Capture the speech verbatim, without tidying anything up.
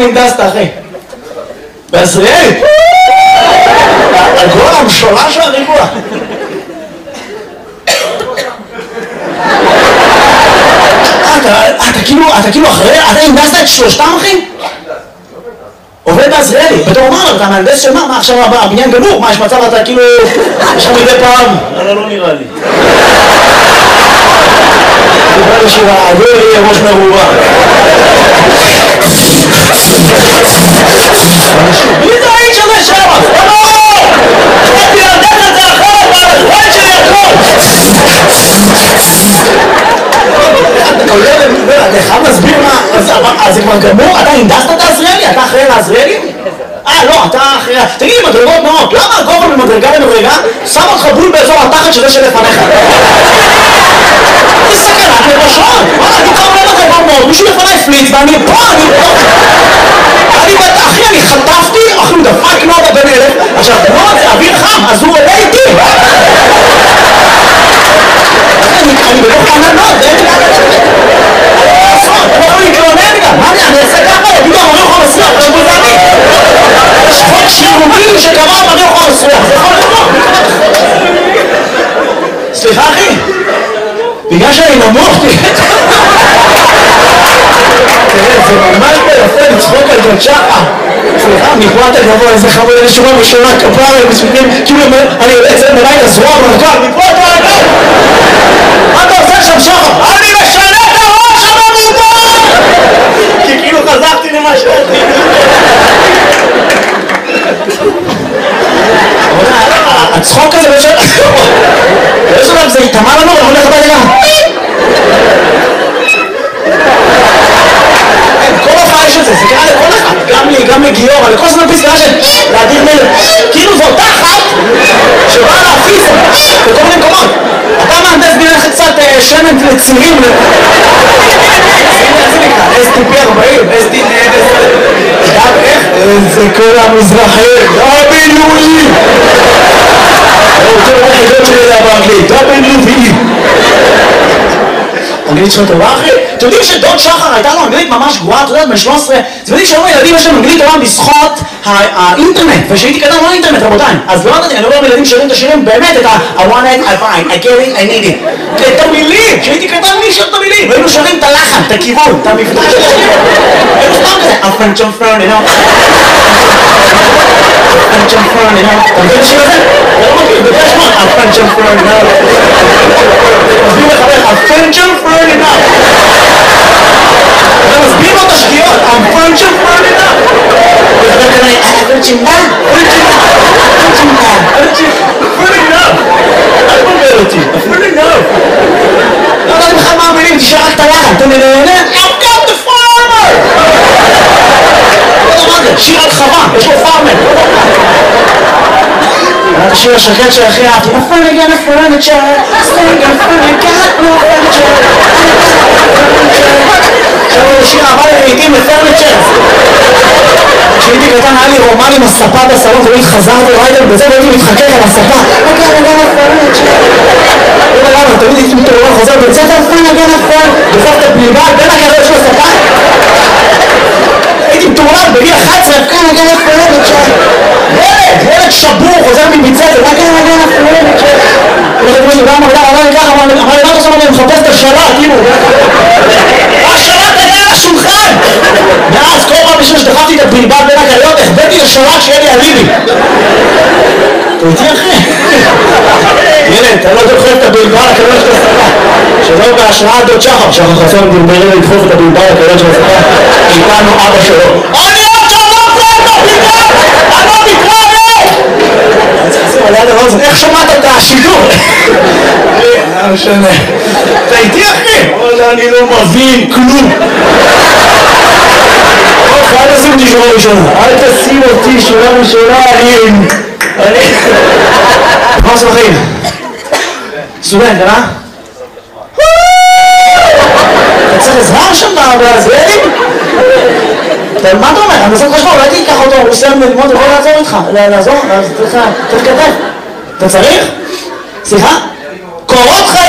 ננדסת, אחי? בעזריאלי? על כל המשולש של הריבוע. אתה כאילו, אתה כאילו אחרי, אתה ננדסת את שלושתם, אחי? עובד בעזריאלי, בתור אומר, אתה מהנדס של מה? מה עכשיו הבניין גמור? מה, יש מצב אתה כאילו... יש לך מדי פעם? לא, לא נראה לי. דיבר לשירה, לא יהיה ראש מרובה. מי זה האיש הזה שם? לא! חייתי לדעת את זה אחרת, והזמן שלי הכל! אתה חייב להסביר מה... אז זה כבר גמור? אתה הנדסת את העזריאלי? אתה אחראי לעזריאלי? אה, לא, אתה אחראי... תגיד לי, מדרגות נאות, למה הגובה ממדרגה למדרגה שם אותך בול באזור התחת שזה שלפניך? זה סכנת נפשות! וואלה, אני כבר עולה מדרגות נאות, מישהו לפני הפליץ ואני פה, אני פה! אני בת... אחי, אני חטפתי, אחי, הוא דפק נודה בן אלף, עכשיו, נודה זה אוויר חם, אז הוא עולה איתי! אני בתוך ענן נוד, זה אין לי ענן נוד! אני לא להתלונן גם, מה אני אעשה ככה? יגידו, אמרי אוכל מסריח, תשבו זה אני! יש חוק שירוגים שקבע אמרי אוכל מסריח, זה יכול לקרות! סליחה אחי? בגלל שאני נמוך, תראה, זה ממש ביפה לצחוק על ג'ון שחר. סליחה, מפה אתה גבוה, איזה חמוד, איזה שורה בשורה, כפרה, מספיקים, כאילו אני יוצא מלאי לזרוע מרכב, מפה אתה הגב! מה אתה עושה שם שחר? אני משנה את הראש המרובה! כי כאילו חזרתי למה שעתי. הצחוק הזה בשביל... יש עליו, זה יתאמה לנו, אנחנו הולך הביתה גם. כל הופעה יש את זה, זה קרה לכל אחד, גם לי, גם לגיורא, לכל זמן פסקה של להדיר מלך. כאילו זו אותה אחת שבאה להפיס בכל מיני מקומות. אתה מהנדס בניין לך קצת שמן לצירים. זה נקרא, אס די פי ארבעים, אס די נהדס. גם איך? זה כל המזרחי, דאבליו אי. אני רוצה לראות חידות שלי זה באנגלית, דאבליו אי. אנגלית שלו טובה אחי? אתם יודעים שדוד שחר הייתה לו אנגלית ממש גרועה, אתה יודעת, בן שלוש עשרה, אתם יודעים שהיום הילדים יש להם אנגלית טובה בזכות האינטרנט, ושהייתי קטן לא אינטרנט רבותיי, אז לא יודעת, אני אומר לילדים שרים את השירים באמת את ה- I want it, I find, I get it, I need it, את המילים, שהייתי קטן מי שר את המילים, והיינו שרים את הלחן, את הכיוון, את המבטא של השיר, היינו סתם כזה, a French and Fern, you know, a French and Fern, you know, אתה מבין את השיר הזה? אתה לא מכיר, בגלל שמות, a French and Fern, you know, מסביר לחבר, a French and Fern, you know, אתה מסביר לו את השגיאות, a French and Fern, you know, וחבר כנראה, אה, פרצ'ינדה, פרצ'ינדה, פרצ'ינדה, פרצ'ינדה, פרצ'ינדה, אל תבלבל אותי, פרצ'ינדה, לא יודעת בכלל מה המילים, תשאר רק את הלחן, אתה נהנה, I've got the farmer! לא יודע מה זה, שיר על חווה, יש לו פארמר. את השיר השקט שהכי אהבתי, A furniture, a furniture, a furniture, got no furniture, עכשיו הוא שיר אהבה לעיתים לפרניצ'ר. כשהייתי קטן היה לי רומן עם הספה בסלון, תמיד חזרתי ריידר בזה והייתי מתחכך על הספה. אוקיי, אני גם הפרניצ'ר. לא יודע למה, תמיד הייתי מתעורר חוזר בית ספר, אני גם הפרניצ'ר. דופק את הבלבל בין הגריות של הספה. הייתי מתעורר בגיל אחת עשרה, אני גם הפרניצ'ר. ילד, ילד שבור, חוזר מבית ספר, אני גם הפרניצ'ר. אני חושב שגם אמר לי ככה, אמר לי ככה, אמר לי מה אתה שם, אני מחפש את השלט, כאילו. השלט היה על השולחן! ואז כל פעם בשביל שדחפתי את הבלבל בין הגריות, החבאתי לשלט שיהיה לי אליבי. אתה איתי אחי? ילד, אתה לא דוחף את הבלבל הכריות של הספה. שלא בהשראת דוד שחר, שחר חסון דלברים לדחוף את הבלבל הכריות של הספה. איתנו אבא שלו. אני עוד שלום זה את הבלבל! אני לא מתראה! אני צריך לשים על יד הרוזן, איך שמעת את השידור? לא משנה. אתה איתי אחי? וואלה, אני לא מבין כלום. טוב, אל תשים אותי שורה ראשונה. אל תשים אותי שורה ראשונה, אני... אני... מה עושה בחיים? סטודנט, אה? אתה צריך עזרה שם בעזריאלים? מה אתה אומר? אני עושה חשבון, אולי תיקח אותו, הוא סיים ללמוד, הוא יכול לעזור איתך. לעזור? צריך כתב. אתה צריך? סליחה? קורות חיים!